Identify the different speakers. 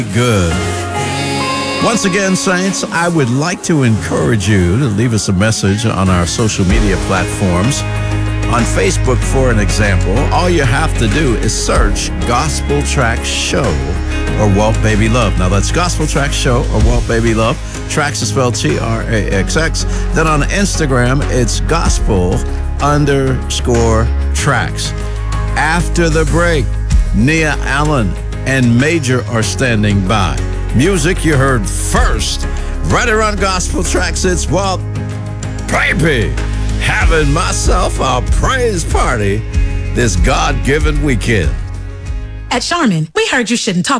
Speaker 1: Good. Once again, Saints, I would like to encourage you to leave us a message on our social media platforms. On Facebook, for an example, all you have to do is search Gospel Track Show or Walt Baby Love. Now, that's Gospel Track Show or Walt Baby Love. Tracks is spelled Traxx. Then on Instagram, it's Gospel_Tracks. After the break, Nia Allen and Major are standing by. Music you heard first, right around Gospel Tracks. It's Walt Baby having myself a praise party this God-given weekend.
Speaker 2: At Charmin, we heard you shouldn't talk